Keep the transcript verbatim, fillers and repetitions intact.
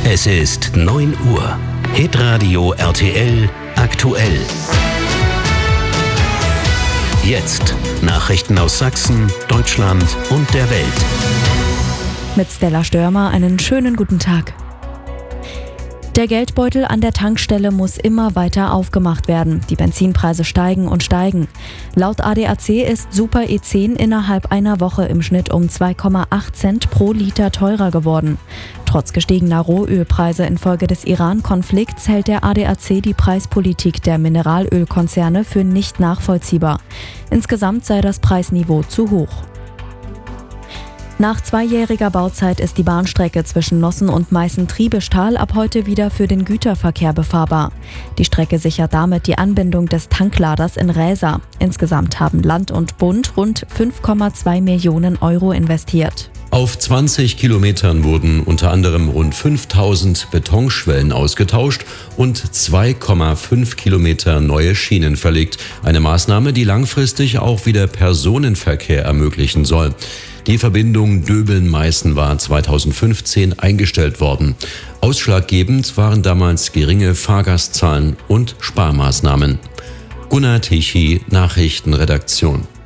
Es ist neun Uhr. Hitradio R T L aktuell. Jetzt Nachrichten aus Sachsen, Deutschland und der Welt. Mit Stella Störmer einen schönen guten Tag. Der Geldbeutel an der Tankstelle muss immer weiter aufgemacht werden. Die Benzinpreise steigen und steigen. Laut A D A C ist Super E zehn innerhalb einer Woche im Schnitt um zwei Komma acht Cent pro Liter teurer geworden. Trotz gestiegener Rohölpreise infolge des Iran-Konflikts hält der A D A C die Preispolitik der Mineralölkonzerne für nicht nachvollziehbar. Insgesamt sei das Preisniveau zu hoch. Nach zweijähriger Bauzeit ist die Bahnstrecke zwischen Nossen und Meißen-Triebestal ab heute wieder für den Güterverkehr befahrbar. Die Strecke sichert damit die Anbindung des Tankladers in Räsa. Insgesamt haben Land und Bund rund fünf Komma zwei Millionen Euro investiert. Auf zwanzig Kilometern wurden unter anderem rund fünftausend Betonschwellen ausgetauscht und zwei Komma fünf Kilometer neue Schienen verlegt. Eine Maßnahme, die langfristig auch wieder Personenverkehr ermöglichen soll. Die Verbindung Döbeln-Meißen war zweitausendfünfzehn eingestellt worden. Ausschlaggebend waren damals geringe Fahrgastzahlen und Sparmaßnahmen. Gunnar Tichy, Nachrichtenredaktion.